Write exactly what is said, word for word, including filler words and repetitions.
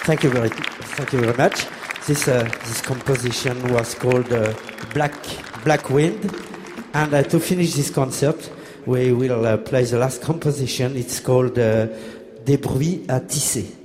Thank you very, thank you very much. This uh, this composition was called uh, Black Black Wind, and uh, to finish this concert, we will uh, play the last composition. It's called uh, Des bruits à tisser.